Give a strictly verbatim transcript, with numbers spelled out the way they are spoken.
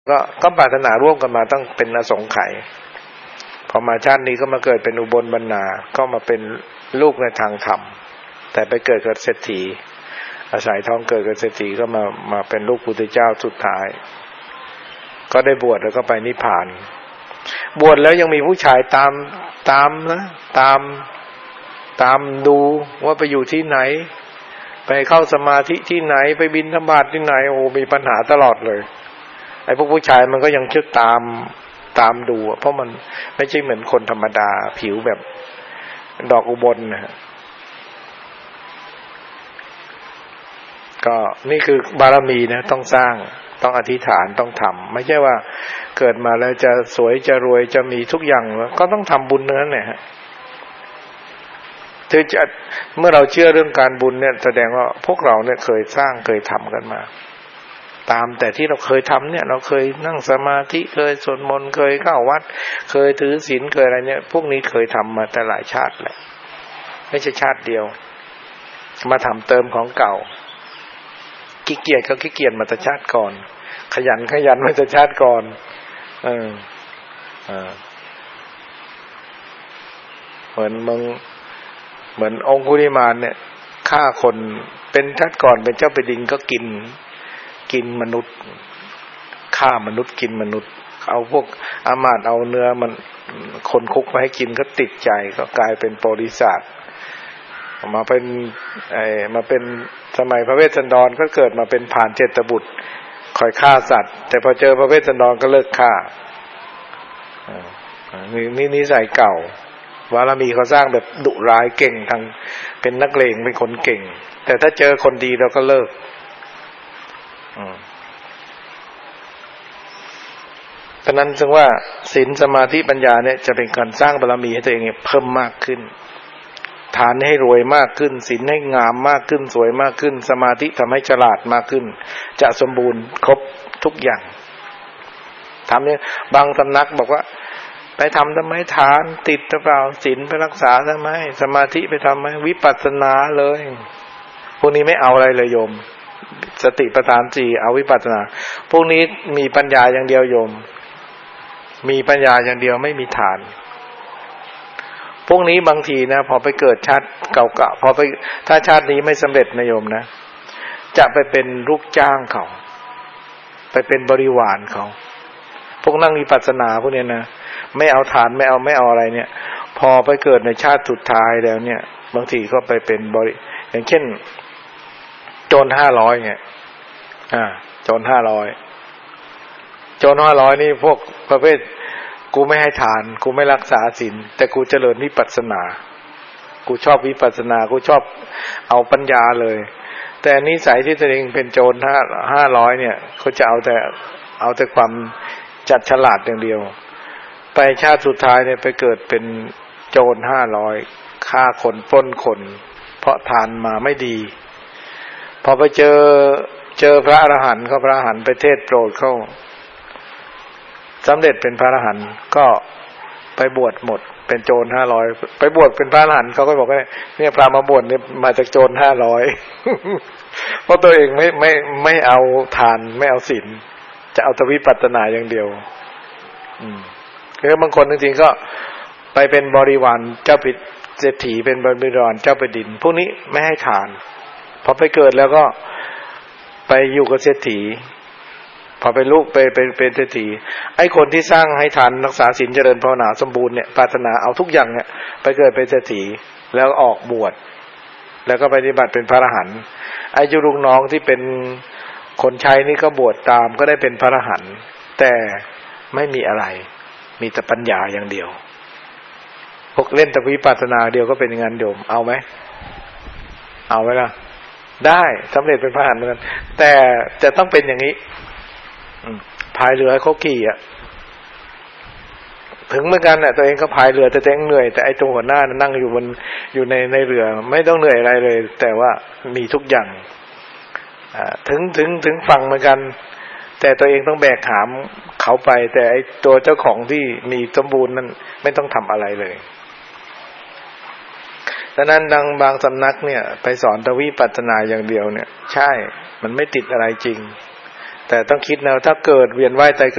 ก็ก็ปรารถนาร่วมกันมาต้องเป็นอสงไขยพอมาชาตินี้ก็มาเกิดเป็นอุบลบรรณาก็มาเป็นลูกในทางธรรมแต่ไปเกิดกับเศรษฐีอาศัยท้องเกิดกับเศรษฐีก็มามาเป็นลูกพุทธเจ้าสุดท้ายก็ได้บวชแล้วก็ไปนิพพานบวชแล้วยังมีผู้ชายตามตามนะตามตามดูว่าไปอยู่ที่ไหนไปเข้าสมาธิที่ไหนไปบิณฑบาตที่ไหนโอ้มีปัญหาตลอดเลยไอ้พวกผู้ชายมันก็ยังเชื่อตามตามดูเพราะมันไม่ใช่เหมือนคนธรรมดาผิวแบบดอกอุบลนะก็นี่คือบารมีนะต้องสร้างต้องอธิษฐานต้องทำไม่ใช่ว่าเกิดมาแล้วจะสวยจะรวยจะมีทุกอย่างก็ต้องทำบุญนั่นแหละฮะถึงจะเมื่อเราเชื่อเรื่องการบุญเนี่ยแสดงว่าพวกเราเนี่ยเคยสร้างเคยทำกันมาตามแต่ที่เราเคยทำเนี่ยเราเคยนั่งสมาธิเคยสวดมนต์เคยเข้าวัดเคยถือศีลเคยอะไรเนี่ยพวกนี้เคยทำมาแต่หลายชาติแหละไม่ใช่ชาติเดียวมาทำเติมของเก่าขี้เกียจก็ขี้เกียจมาแต่ชาติก่อนขยันขยันมาแต่ชาติก่อนเออเออเหมือนมึงเหมือนองคุลิมานเนี่ยฆ่าคนเป็นชาติก่อนเป็นเจ้าแผ่นดินก็กินกินมนุษย์ฆ่ามนุษย์กินมนุษย์เอาพวกอามาตย์เอาเนื้อมันคนคุกมาให้กินก็ติดใจก็กลายเป็นโพธิสัตว์มาเป็นไอ้มาเป็นสมัยพระเวสสันดรก็เกิดมาเป็นผ่านเจตบุตรคอยฆ่าสัตว์แต่พอเจอพระเวสสันดรก็เลิกฆ่านี่นี่นิสัยเก่าบารมีเขาสร้างแบบดุร้ายเก่งทางเป็นนักเลงเป็นคนเก่งแต่ถ้าเจอคนดีเราก็เลิกเพราะนั้นจึงว่าศีลสมาธิปัญญาเนี่ยจะเป็นการสร้างบารมีให้ตัวเองเพิ่มมากขึ้นฐานให้รวยมากขึ้นศีลให้งามมากขึ้นสวยมากขึ้นสมาธิทำให้ฉลาดมากขึ้นจะสมบูรณ์ครบทุกอย่างทำเนี่ยบางสำนักบอกว่าไปทำทำไมฐานติดหรือเปล่าศีลไปรักษาทำไมสมาธิไปทำไมวิปัสสนาเลยพวกนี้ไม่เอาอะไรเลยโยมสติปัฏฐานสี่เอาวิปัสสนาพวกนี้มีปัญญาอย่างเดียวโยมมีปัญญาอย่างเดียวไม่มีฐานพวกนี้บางทีนะพอไปเกิดชาติเก่าๆพอไปถ้าชาตินี้ไม่สำเร็จนะโยมนะจะไปเป็นลูกจ้างเขาไปเป็นบริวารเขาพวกนั่งวิปัสสนาพวกนี้นะไม่เอาฐานไม่เอาไม่เอาอะไรเนี่ยพอไปเกิดในชาติสุดท้ายแล้วเนี่ยบางทีก็ไปเป็นบริอย่างเช่นโจรห้าร้อยเนี่ยอ่าโจรห้าร้อยโจรห้าร้อยนี่พวกประเภทกูไม่ให้ทานกูไม่รักษาศีลแต่กูเจริญวิปัสสนากูชอบวิปัสสนากูชอบเอาปัญญาเลยแต่นิสัยที่ตัวเองเป็นโจรห้าห้าร้อยเนี่ยเขาจะเอาแต่เอาแต่ความจัดฉลาดอย่างเดียวไปชาติสุดท้ายเนี่ยไปเกิดเป็นโจรห้าร้อยฆ่าคนปล้นคนเพราะทานมาไม่ดีพอไปเจอเจอพระอรหันต์เขาพระอรหันต์ไปเทศน์โปรดเขาสำเร็จเป็นพระอรหันต์ก็ไปบวชหมดเป็นโจรห้าร้อยไปบวชเป็นพระอรหันต์เขาก็บอกว่าเนี่ยพระมาบวชเนี่ยมาจากโจรห้าร้อยเพราะตัวเองไม่ไม่ไม่เอาทานไม่เอาศีลจะเอาทวิปัสสนาอย่างเดียวอืมคือบางคนจริงๆก็ไปเป็นบริวารเจ้าปิดเศรษฐีเป็นบริวารเจ้าแผ่นดินพวกนี้ไม่ให้ทานพอไปเกิดแล้วก็ไปอยู่กับเศรษฐีพอไปลูกไปเป็นเป็นเศรษฐีไอ้คนที่สร้างให้ทานรักษาศีลเจริญภาวนาสมบูรณ์เนี่ยปรารถนาเอาทุกอย่างเนี่ยไปเกิดเป็นเศรษฐีแล้วออกบวชแล้วก็ปฏิบัติเป็นพระอรหันต์ไอ้เจ้าลูกน้องที่เป็นคนใช้นี่ก็บวชตามก็ได้เป็นพระอรหันต์แต่ไม่มีอะไรมีแต่ปัญญาอย่างเดียวพวกเล่นแต่วิปัสสนาเดียวก็เป็นอย่างนั้นโยมเอาไหมเอาไหมล่ะได้สำเร็จเป็นพระอรหันต์เหมือนกันแต่จะต้องเป็นอย่างนี้พายเรือเขาขี่อ่ะถึงเหมือนกันน่ะตัวเองก็พายเรือแต่ตัวเองเหนื่อยแต่ไอ้ตัวหัวหน้านั่งอยู่บนอยู่ในในเรือไม่ต้องเหนื่อยอะไรเลยแต่ว่ามีทุกอย่างอ่าถึงถึงถึงฝั่งเหมือนกันแต่ตัวเองต้องแบกหามเขาไปแต่ไอ้ตัวเจ้าของที่มีสมบูรณ์นั้นไม่ต้องทำอะไรเลยดังนั้นดังบางสำนักเนี่ยไปสอนทวิปัสสนาอย่างเดียวเนี่ยใช่มันไม่ติดอะไรจริงแต่ต้องคิดนะถ้าเกิดเวียนว่ายตาย